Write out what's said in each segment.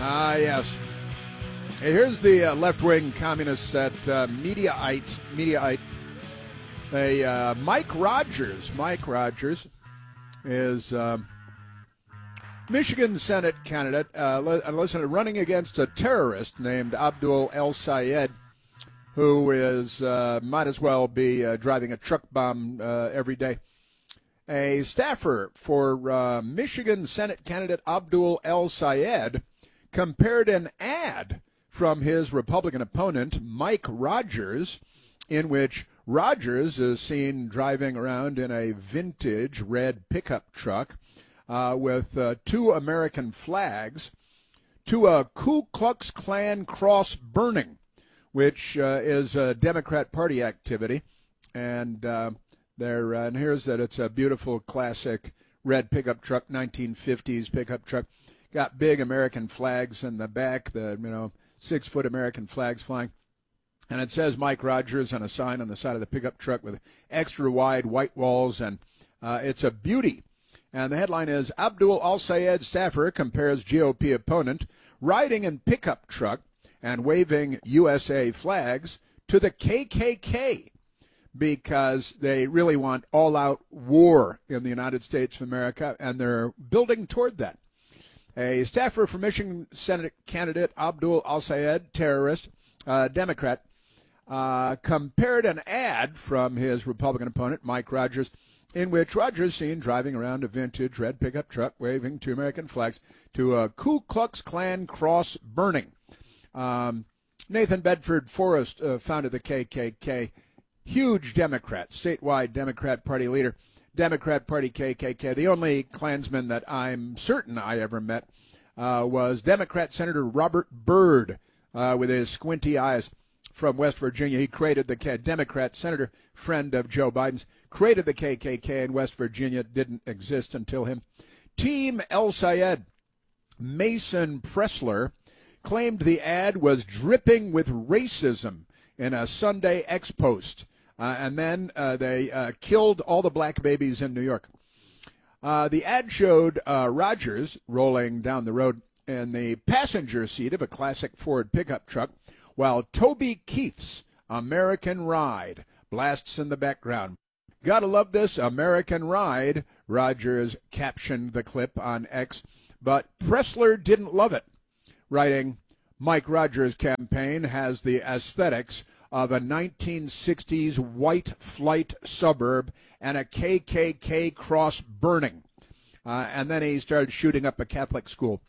Yes. Hey, here's the left-wing communists at Mediaite. Mike Rogers. Mike Rogers is Michigan Senate candidate, running against a terrorist named Abdul El-Sayed, who is might as well be driving a truck bomb every day. A staffer for Michigan Senate candidate Abdul El-Sayed compared an ad from his Republican opponent, Mike Rogers, in which Rogers is seen driving around in a vintage red pickup truck with two American flags, to a Ku Klux Klan cross burning, which is a Democrat Party activity. And and here's that it's a beautiful classic red pickup truck, 1950s pickup truck. Got big American flags in the back, 6-foot American flags flying. And it says Mike Rogers on a sign on the side of the pickup truck with extra wide white walls, and it's a beauty. And the headline is, Abdul El-Sayed staffer compares GOP opponent riding in pickup truck and waving USA flags to the KKK, because they really want all-out war in the United States of America, and they're building toward that. A staffer for Michigan Senate candidate Abdul El-Sayed, terrorist, Democrat, compared an ad from his Republican opponent, Mike Rogers, in which Rogers seen driving around a vintage red pickup truck waving two American flags, to a Ku Klux Klan cross burning. Nathan Bedford Forrest founded the KKK, huge Democrat, statewide Democrat Party leader. Democrat Party KKK. The only Klansman that I'm certain I ever met was Democrat Senator Robert Byrd with his squinty eyes from West Virginia. He created the Democrat senator, friend of Joe Biden's, created the KKK in West Virginia. Didn't exist until him. Team El-Sayed. Mason Pressler claimed the ad was dripping with racism in a Sunday X-Post. And then they killed all the black babies in New York. The ad showed Rogers rolling down the road in the passenger seat of a classic Ford pickup truck, while Toby Keith's American Ride blasts in the background. Gotta love this American Ride, Rogers captioned the clip on X, but Pressler didn't love it, writing, Mike Rogers' campaign has the aesthetics of a 1960s white flight suburb and a KKK cross burning. And then he started shooting up a Catholic school.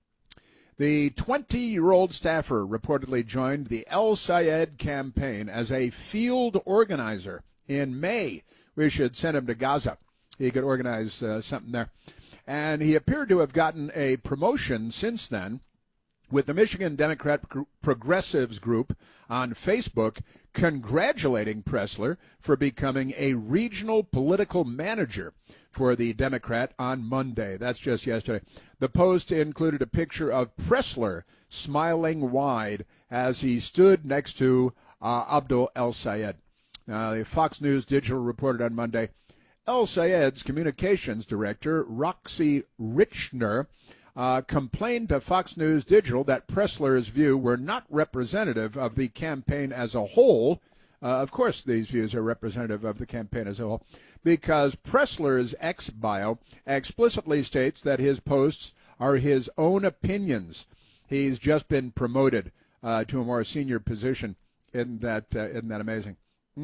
The 20-year-old staffer reportedly joined the El-Sayed campaign as a field organizer in May. We should send him to Gaza. He could organize something there. And he appeared to have gotten a promotion since then, with the Michigan Democrat Progressives Group on Facebook congratulating Pressler for becoming a regional political manager for the Democrat on Monday. That's just yesterday. The post included a picture of Pressler smiling wide as he stood next to Abdul El-Sayed. The Fox News Digital reported on Monday, El-Sayed's communications director, Roxy Richner, complained to Fox News Digital that Pressler's views were not representative of the campaign as a whole. Of course, these views are representative of the campaign as a whole, because Pressler's X bio explicitly states that his posts are his own opinions. He's just been promoted to a more senior position. Isn't that amazing?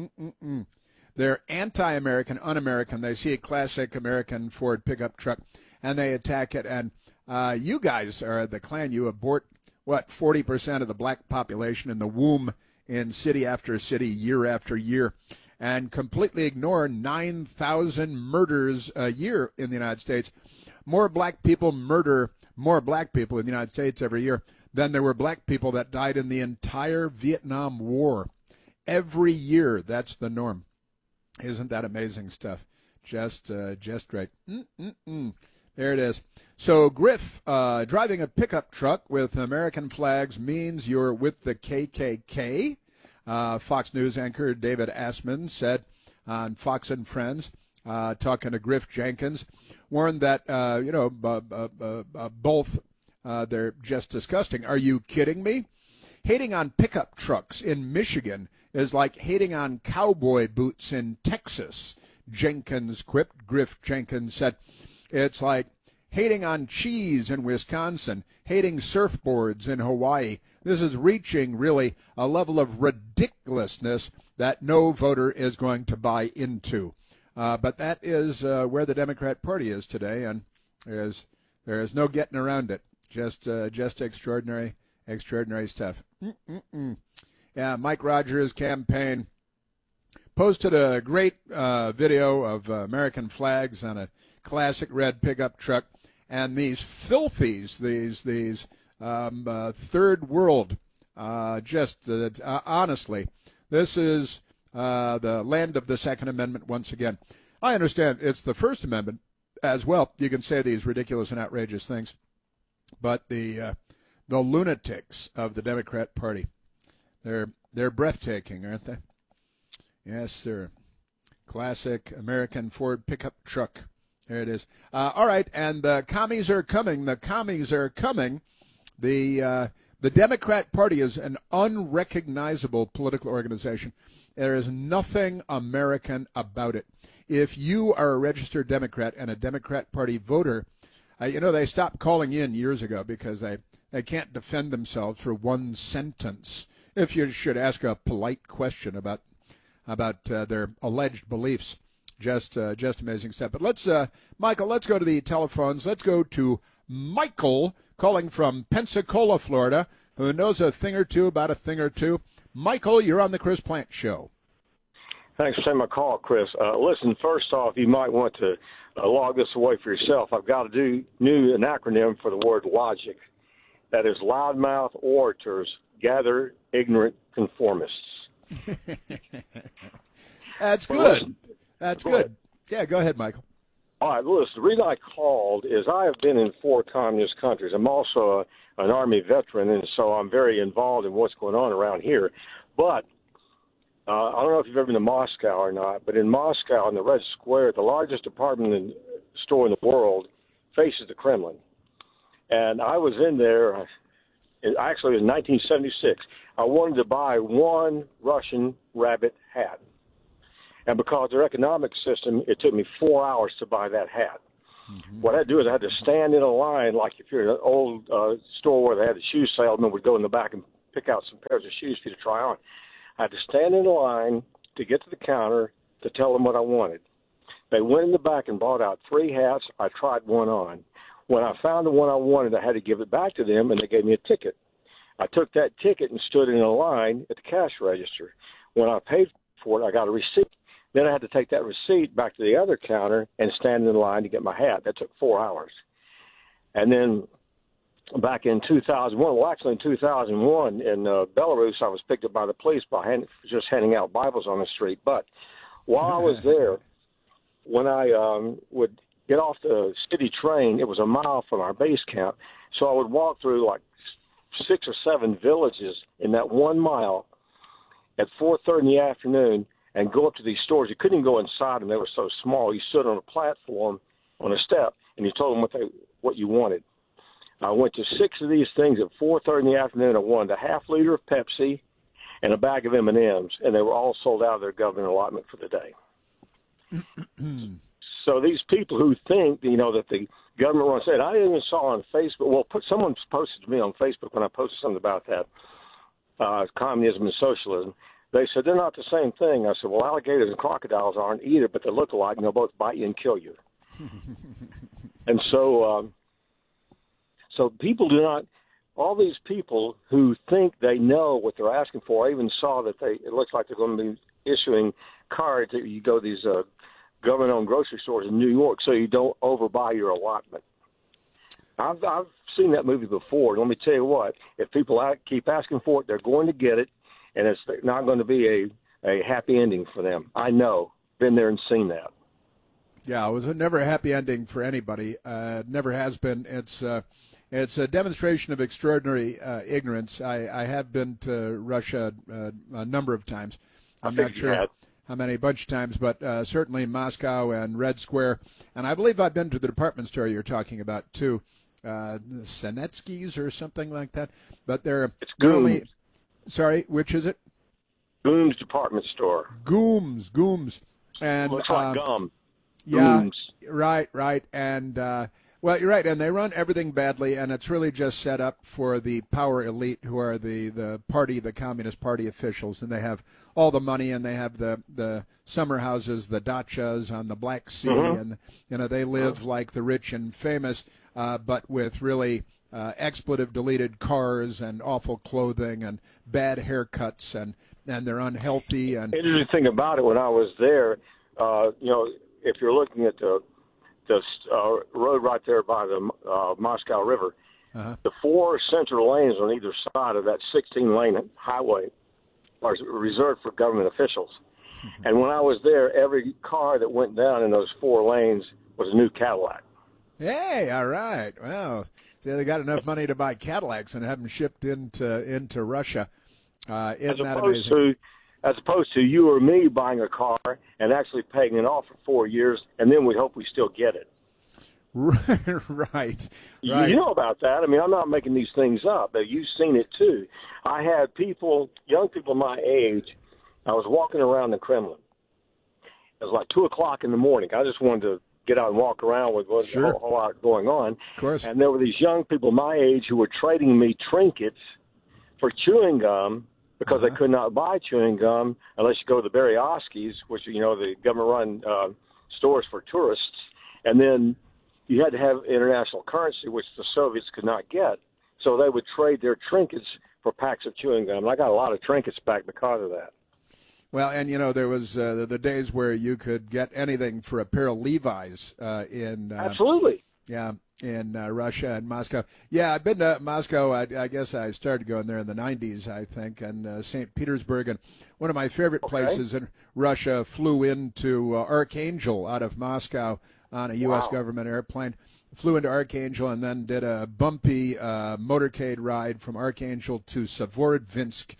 They're anti-American, un-American. They see a classic American Ford pickup truck, and they attack it. And you guys are the Klan. You abort, 40% of the black population in the womb in city after city, year after year, and completely ignore 9,000 murders a year in the United States. More black people murder more black people in the United States every year than there were black people that died in the entire Vietnam War. Every year, that's the norm. Isn't that amazing stuff? Just great. There it is. So Griff, driving a pickup truck with American flags means you're with the KKK. Fox News anchor David Assman said on Fox and Friends, talking to Griff Jenkins, warned that both They're just disgusting. Are you kidding me? Hating on pickup trucks in Michigan is like hating on cowboy boots in Texas, Jenkins quipped. Griff Jenkins said, it's like hating on cheese in Wisconsin, hating surfboards in Hawaii. This is reaching, really, a level of ridiculousness that no voter is going to buy into. But that is where the Democrat Party is today, and there is no getting around it. Just extraordinary stuff. Yeah, Mike Rogers' campaign posted a great video of American flags on a classic red pickup truck, and these filthies, these third world, honestly, this is the land of the Second Amendment once again. I understand it's the First Amendment as well. You can say these ridiculous and outrageous things, but the lunatics of the Democrat Party, they're breathtaking, aren't they? Yes, sir. Classic American Ford pickup truck. There it is. All right, and the commies are coming. The commies are coming. The Democrat Party is an unrecognizable political organization. There is nothing American about it. If you are a registered Democrat and a Democrat Party voter, they stopped calling in years ago because they can't defend themselves for one sentence. If you should ask a polite question about their alleged beliefs, just amazing stuff. But let's, Michael, let's go to the telephones. Let's go to Michael calling from Pensacola, Florida, who knows a thing or two about a thing or two. Michael, you're on the Chris Plante Show. Thanks for taking my call, Chris. Listen, first off, you might want to log this away for yourself. I've got to do an acronym for the word logic. That is loudmouth orators gather ignorant conformists. That's good. That's good. Yeah, go ahead, Michael. All right, listen, the reason I called is I have been in 4 communist countries. I'm also an Army veteran, and so I'm very involved in what's going on around here. But I don't know if you've ever been to Moscow or not, but in Moscow, in the Red Square, the largest department store in the world faces the Kremlin. And I was in there, actually it was 1976. I wanted to buy one Russian rabbit hat. And because of their economic system, it took me 4 hours to buy that hat. Mm-hmm. What I had to do is I had to stand in a line, like if you're in an old store where they had a shoe salesman would go in the back and pick out some pairs of shoes for you to try on. I had to stand in a line to get to the counter to tell them what I wanted. They went in the back and bought out 3 hats. I tried one on. When I found the one I wanted, I had to give it back to them, and they gave me a ticket. I took that ticket and stood in a line at the cash register. When I paid for it, I got a receipt. Then I had to take that receipt back to the other counter and stand in line to get my hat. That took 4 hours. And then back in 2001, well, actually in 2001 in Belarus, I was picked up by the police by just handing out Bibles on the street. But while I was there, when I would get off the city train, it was a mile from our base camp. So I would walk through like 6 or 7 villages in that 1 mile at 4:30 in the afternoon and go up to these stores. You couldn't even go inside them. They were so small. You stood on a platform on a step, and you told them what you wanted. I went to 6 of these things at 4:30 in the afternoon. I wanted a half liter of Pepsi and a bag of M&Ms, and they were all sold out of their government allotment for the day. So these people who think, that the government runs it, I even saw on Facebook, someone posted to me on Facebook when I posted something about that, communism and socialism. They said they're not the same thing. I said, well, alligators and crocodiles aren't either, but they look alike, and they'll both bite you and kill you. And so people do not, all these people who think they know what they're asking for, I even saw that it looks like they're going to be issuing cards that you go to these government-owned grocery stores in New York so you don't overbuy your allotment. I've seen that movie before. Let me tell you what, if people keep asking for it, they're going to get it, and it's not going to be a happy ending for them. I know. Been there and seen that. Yeah, it was never a happy ending for anybody. Never has been. It's a demonstration of extraordinary ignorance. I have been to Russia a number of times. I'm not sure how many, a bunch of times, but certainly Moscow and Red Square. And I believe I've been to the department store you're talking about, too. Senetskis or something like that. But they're It's really Gooms. sorry, which is it? Gooms Department Store. Gooms, and Looks like gum. yeah, Gooms. right, and well, you're right, and they run everything badly, and it's really just set up for the power elite, who are the Communist Party officials, and they have all the money, and they have the summer houses, the dachas on the Black Sea, and they live like the rich and famous, but with really expletive deleted cars and awful clothing and bad haircuts, and they're unhealthy. And Interesting thing about it, when I was there, if you're looking at the road right there by the Moscow River, the 4 central lanes on either side of that 16-lane highway are reserved for government officials. And when I was there, every car that went down in those 4 lanes was a new Cadillac. Hey, all right. Well, see, they got enough money to buy Cadillacs and have them shipped into Russia. Isn't that amazing? As opposed to you or me buying a car and actually paying it off for 4 years, and then we hope we still get it. Right. You know about that. I mean, I'm not making these things up, but you've seen it too. I had young people my age, I was walking around the Kremlin. It was like 2 o'clock in the morning. I just wanted to get out and walk around with a whole lot going on. Of course. And there were these young people my age who were trading me trinkets for chewing gum, because they could not buy chewing gum unless you go to the Berezovskis, which the government-run stores for tourists, and then you had to have international currency, which the Soviets could not get. So they would trade their trinkets for packs of chewing gum. And I got a lot of trinkets back because of that. Well, and there was the days where you could get anything for a pair of Levi's in Absolutely. Yeah, in Russia and Moscow. Yeah, I've been to Moscow. I guess I started going there in the 90s, I think, and St. Petersburg. And one of my favorite places in Russia, flew into Archangel out of Moscow on a U.S. government airplane. Flew into Archangel and then did a bumpy motorcade ride from Archangel to Severodvinsk,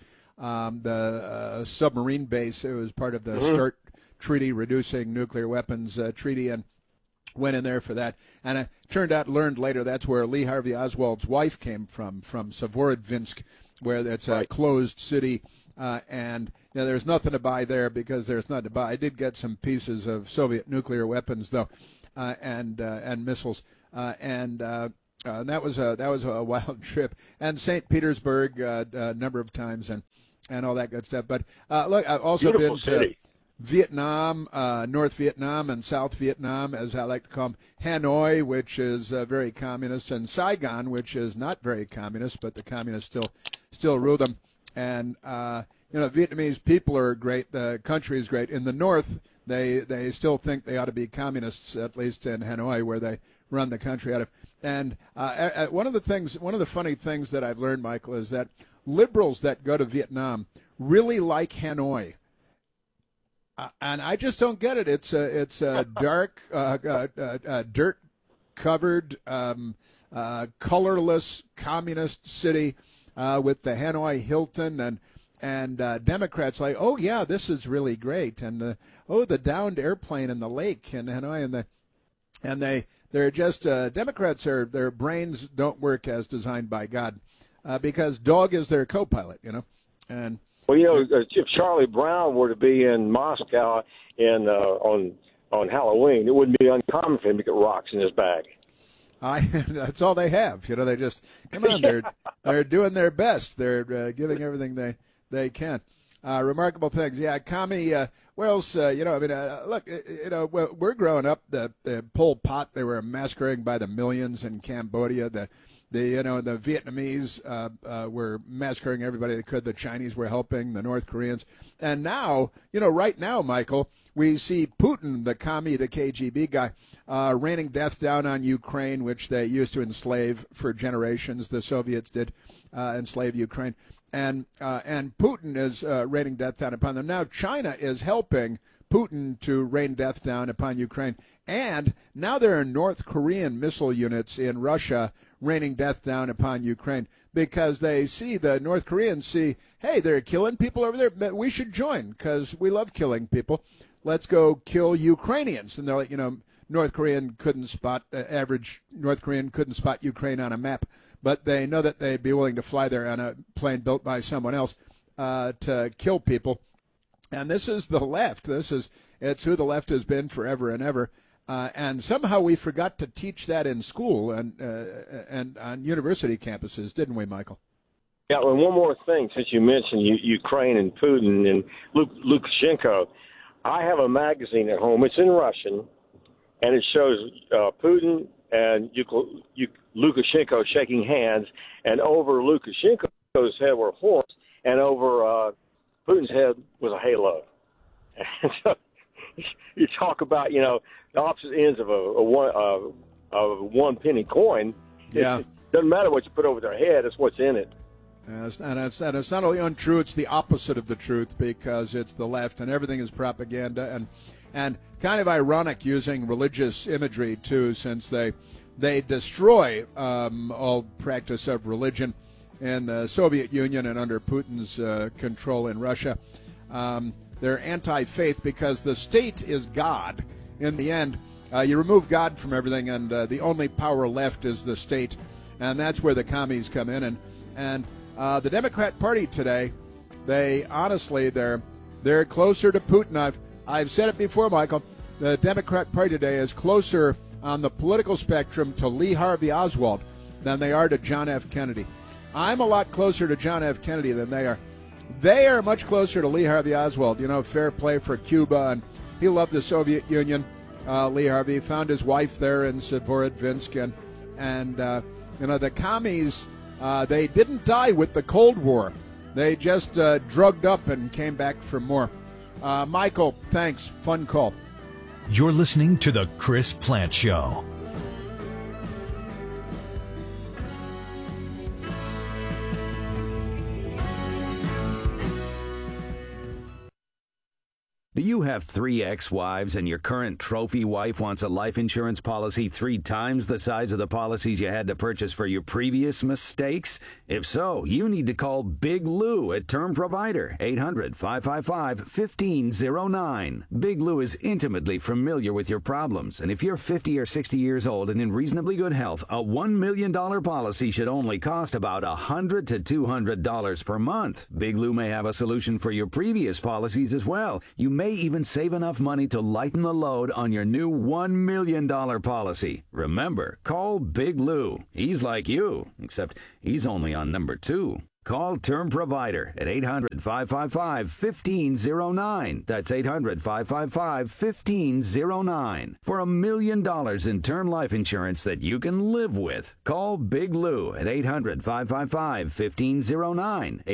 the submarine base. It was part of the START treaty, reducing nuclear weapons treaty, and went in there for that. And it learned later that's where Lee Harvey Oswald's wife came from Severodvinsk, where it's a closed city. And there's nothing to buy there because there's nothing to buy. I did get some pieces of Soviet nuclear weapons, though, and missiles. And that was a wild trip. And St. Petersburg a number of times and all that good stuff. But look, I've also Beautiful been city. to Vietnam, North Vietnam and South Vietnam, as I like to call them, Hanoi, which is very communist, and Saigon, which is not very communist, but the communists still rule them. And Vietnamese people are great. The country is great. In the North, they still think they ought to be communists, at least in Hanoi, where they run the country out of. And one of the funny things that I've learned, Michael, is that liberals that go to Vietnam really like Hanoi. And I just don't get it. It's a dark, dirt-covered, colorless communist city with the Hanoi Hilton, and Democrats like, oh yeah, this is really great, and the downed airplane in the lake in Hanoi, and they're just Democrats their brains don't work as designed by God, because dog is their co-pilot, and. Well, if Charlie Brown were to be in Moscow on Halloween, it wouldn't be uncommon for him to get rocks in his bag. That's all they have. They just come on. They're doing their best. They're giving everything they can. Remarkable things. Yeah, commie. Where else? Look. We're growing up. The Pol Pot. They were massacring by the millions in Cambodia. The Vietnamese were massacring everybody they could. The Chinese were helping, the North Koreans. And now, right now, Michael, we see Putin, the commie, the KGB guy, raining death down on Ukraine, which they used to enslave for generations. The Soviets did enslave Ukraine. And Putin is raining death down upon them. Now China is helping Putin to rain death down upon Ukraine. And now there are North Korean missile units in Russia raining death down upon Ukraine because the North Koreans see, hey, they're killing people over there, but we should join because we love killing people. Let's go kill Ukrainians. And they're like, average North Korean couldn't spot Ukraine on a map, but they know that they'd be willing to fly there on a plane built by someone else to kill people. And this is the left. It's who the left has been forever and ever. And somehow we forgot to teach that in school and on university campuses, didn't we, Michael? Yeah, and one more thing, since you mentioned Ukraine and Putin and Lukashenko, I have a magazine at home. It's in Russian, and it shows Putin and Lukashenko shaking hands, and over Lukashenko's head were horns, and over Putin's head was a halo. And so you talk about, the opposite ends of a one penny coin. Yeah. It doesn't matter what you put over their head; it's what's in it. And it's not only untrue; it's the opposite of the truth, because it's the left, and everything is propaganda, and kind of ironic using religious imagery too, since they destroy all practice of religion in the Soviet Union and under Putin's control in Russia. They're anti-faith because the state is God. In the end, you remove God from everything, and the only power left is the state, and that's where the commies come in. And the Democrat Party today, they're closer to Putin. I've said it before, Michael. The Democrat Party today is closer on the political spectrum to Lee Harvey Oswald than they are to John F. Kennedy. I'm a lot closer to John F. Kennedy than they are. They are much closer to Lee Harvey Oswald. Fair play for Cuba, and he loved the Soviet Union. Lee Harvey found his wife there in Severodvinsk, and the commies, they didn't die with the Cold War. They just drugged up and came back for more. Michael, thanks. Fun call. You're listening to The Chris Plante Show. Do you have 3 ex-wives and your current trophy wife wants a life insurance policy 3 times the size of the policies you had to purchase for your previous mistakes? If so, you need to call Big Lou at Term Provider, 800-555-1509. Big Lou is intimately familiar with your problems, and if you're 50 or 60 years old and in reasonably good health, a $1 million policy should only cost about $100 to $200 per month. Big Lou may have a solution for your previous policies as well. You may even save enough money to lighten the load on your new $1 million policy. Remember, call Big Lou. He's like you, except he's only on number 2. Call Term Provider at 800-555-1509. That's 800-555-1509. For $1 million in term life insurance that you can live with. Call Big Lou at 800-555-1509.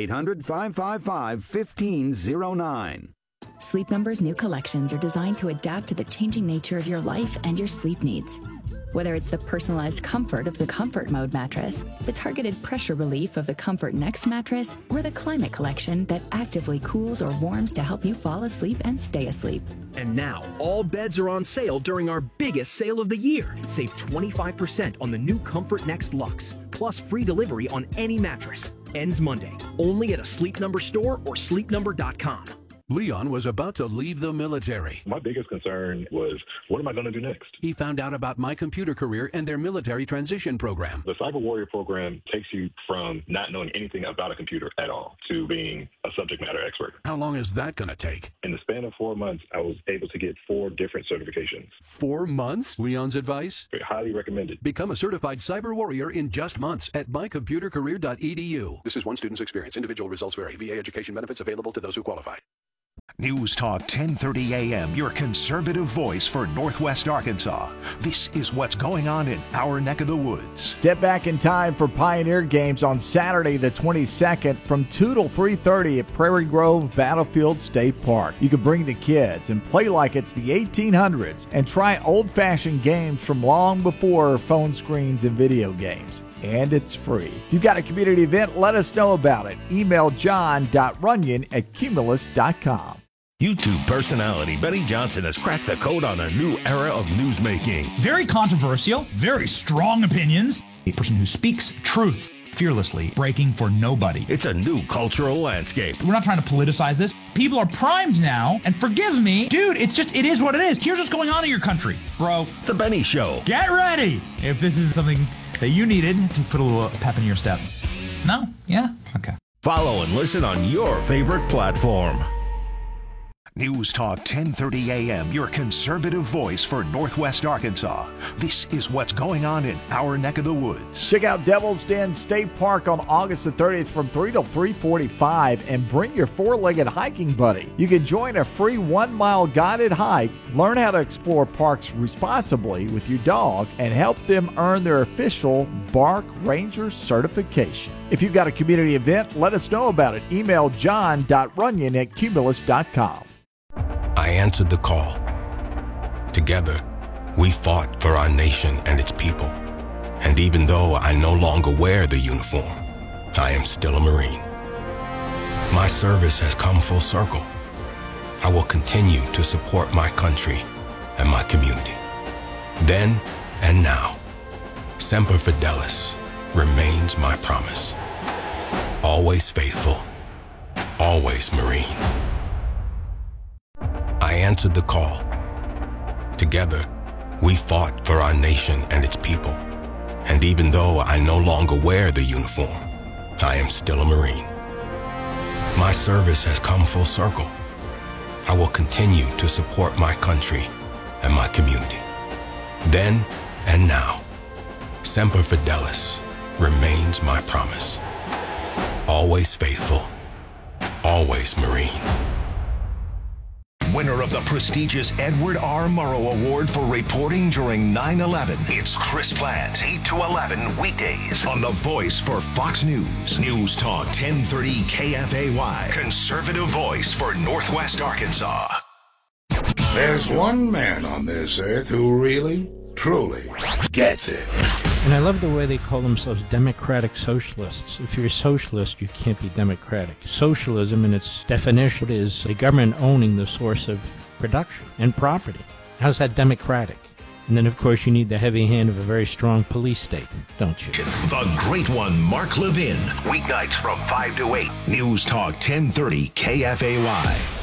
800-555-1509. Sleep Number's new collections are designed to adapt to the changing nature of your life and your sleep needs. Whether it's the personalized comfort of the Comfort Mode mattress, the targeted pressure relief of the Comfort Next mattress, or the Climate Collection that actively cools or warms to help you fall asleep and stay asleep. And now, all beds are on sale during our biggest sale of the year. Save 25% on the new Comfort Next Luxe, plus free delivery on any mattress. Ends Monday, only at a Sleep Number store or sleepnumber.com. Leon was about to leave the military. My biggest concern was, what am I going to do next? He found out about My Computer Career and their military transition program. The Cyber Warrior program takes you from not knowing anything about a computer at all to being a subject matter expert. How long is that going to take? In the span of 4 months, I was able to get 4 different certifications. 4 months? Leon's advice? Highly recommended. Become a certified cyber warrior in just months at mycomputercareer.edu. This is one student's experience. Individual results vary. VA education benefits available to those who qualify. News Talk 1030 AM, your conservative voice for Northwest Arkansas. This is what's going on in our neck of the woods. Step back in time for Pioneer Games on Saturday the 22nd from 2 till 3:30 at Prairie Grove Battlefield State Park. You can bring the kids and play like it's the 1800s and try old-fashioned games from long before phone screens and video games. And it's free. If you've got a community event, let us know about it. Email john.runyon@cumulus.com. YouTube personality Benny Johnson has cracked the code on a new era of newsmaking. Very controversial, very strong opinions. A person who speaks truth fearlessly, breaking for nobody. It's a new cultural landscape. We're not trying to politicize this. People are primed now, and forgive me, dude, it is what it is. Here's what's going on in your country, bro. The Benny Show. Get ready if this is something that you needed to put a little pep in your step. No? Yeah? Okay. Follow and listen on your favorite platform. News Talk 1030 AM, your conservative voice for Northwest Arkansas. This is what's going on in our neck of the woods. Check out Devil's Den State Park on August the 30th from 3 to 3:45 and bring your four-legged hiking buddy. You can join a free 1-mile guided hike, learn how to explore parks responsibly with your dog, and help them earn their official Bark Ranger certification. If you've got a community event, let us know about it. Email john.runyon@cumulus.com. I answered the call. Together, we fought for our nation and its people. And even though I no longer wear the uniform, I am still a Marine. My service has come full circle. I will continue to support my country and my community. Then and now, Semper Fidelis remains my promise. Always faithful, always Marine. I answered the call. Together, we fought for our nation and its people. And even though I no longer wear the uniform, I am still a Marine. My service has come full circle. I will continue to support my country and my community. Then and now, Semper Fidelis remains my promise. Always faithful, always Marine. Winner of the prestigious Edward R. Murrow Award for reporting during 9/11. It's Chris Plante, 8 to 11 weekdays on The Voice for Fox News. News Talk 1030 KFAY. Conservative voice for Northwest Arkansas. There's one man on this earth who really, truly gets it. And I love the way they call themselves democratic socialists. If you're a socialist, you can't be democratic. Socialism, in its definition, is a government owning the source of production and property. How's that democratic? And then, of course, you need the heavy hand of a very strong police state, don't you? The great one, Mark Levin. Weeknights from 5 to 8. News Talk 1030 KFAY.